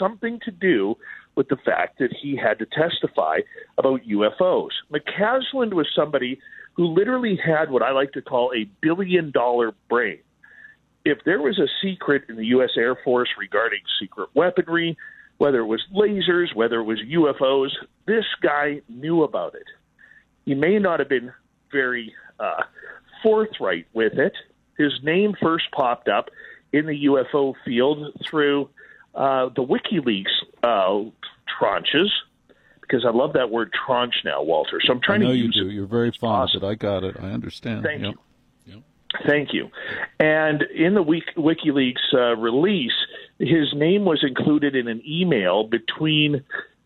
something to do with the fact that he had to testify about UFOs. McCasland was somebody who literally had what I like to call a billion-dollar brain. If there was a secret in the U.S. Air Force regarding secret weaponry, whether it was lasers, whether it was UFOs, this guy knew about it. He may not have been very forthright with it. His name first popped up in the UFO field through the WikiLeaks tranches, because I love that word tranche now, Walter. So I'm trying to use it. I know you do. You're very fond of it. I got it. I understand. Thank you. Thank you. And in the WikiLeaks release, his name was included in an email between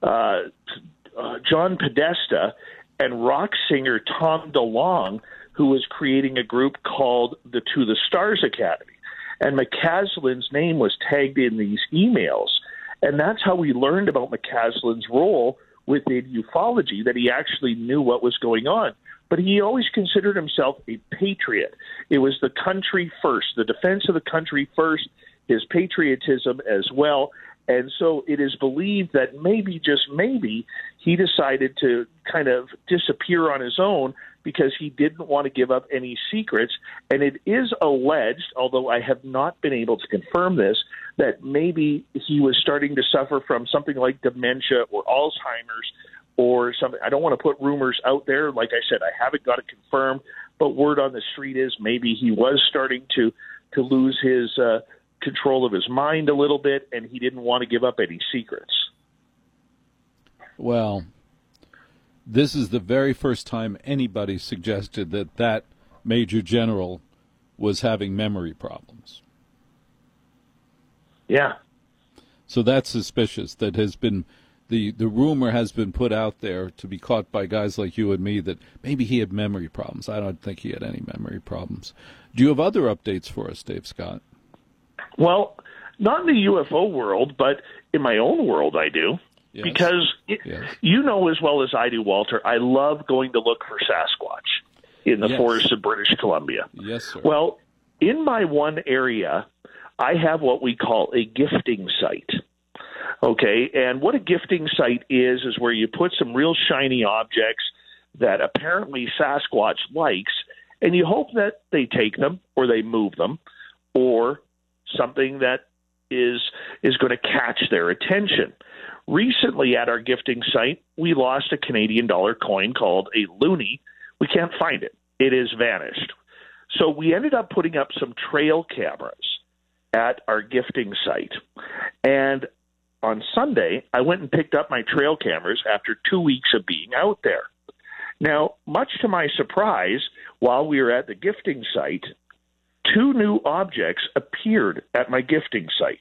John Podesta and rock singer Tom DeLonge, who was creating a group called the To the Stars Academy. And McCasland's name was tagged in these emails. And that's how we learned about McCasland's role within ufology, that he actually knew what was going on. But he always considered himself a patriot. It was the country first, the defense of the country first, his patriotism as well. And so it is believed that maybe, just maybe, he decided to kind of disappear on his own because he didn't want to give up any secrets. And it is alleged, although I have not been able to confirm this, that maybe he was starting to suffer from something like dementia or Alzheimer's or something. I don't want to put rumors out there. Like I said, I haven't got it confirmed, but word on the street is maybe he was starting to lose his control of his mind a little bit, and he didn't want to give up any secrets. Well, this is the very first time anybody suggested that Major General was having memory problems. Yeah. So that's suspicious. That has been the rumor has been put out there to be caught by guys like you and me that maybe he had memory problems. I don't think he had any memory problems. Do you have other updates for us, Dave Scott? Well, not in the UFO world, but in my own world I do. Yes. Because you know as well as I do, Walter, I love going to look for Sasquatch in the forests of British Columbia. Yes, sir. Well, in my one area, I have what we call a gifting site. Okay, and what a gifting site is where you put some real shiny objects that apparently Sasquatch likes, and you hope that they take them or they move them or something that is going to catch their attention. Recently at our gifting site, we lost a Canadian dollar coin called a loonie. We can't find it. It has vanished. So we ended up putting up some trail cameras at our gifting site. And on Sunday, I went and picked up my trail cameras after 2 weeks of being out there. Now, much to my surprise, while we were at the gifting site, 2 new objects appeared at my gifting site.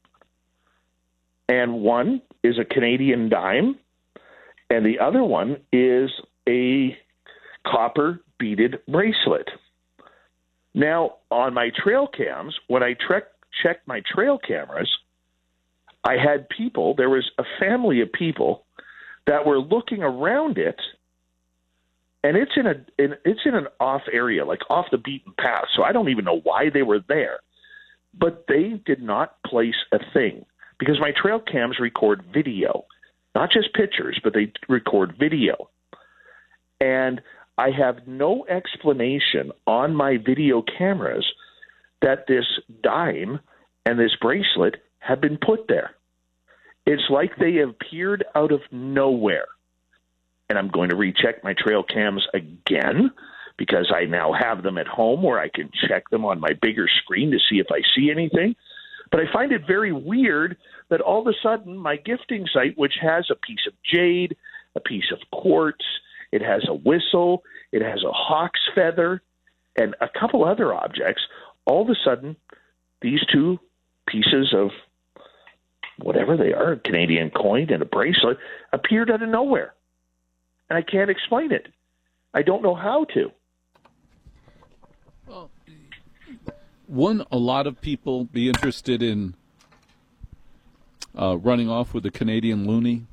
And one is a Canadian dime, and the other one is a copper beaded bracelet. Now, on my trail cams, when I checked my trail cameras, I had people, there was a family of people that were looking around it, and it's in an off area, like off the beaten path, so I don't even know why they were there. But they did not place a thing, because my trail cams record video, not just pictures, but they record video. And I have no explanation on my video cameras that this dime and this bracelet have been put there. It's like they appeared out of nowhere. And I'm going to recheck my trail cams again because I now have them at home where I can check them on my bigger screen to see if I see anything. But I find it very weird that all of a sudden my gifting site, which has a piece of jade, a piece of quartz, it has a whistle, it has a hawk's feather, and a couple other objects, all of a sudden these 2 pieces of whatever they are, a Canadian coin and a bracelet, appeared out of nowhere. And I can't explain it. I don't know how to. Well, wouldn't a lot of people be interested in running off with a Canadian loonie?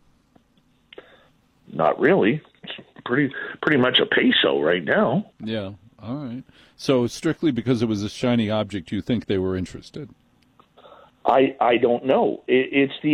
Not really. It's pretty much a peso right now. Yeah, all right. So strictly because it was a shiny object, you think they were interested? I don't know. It's the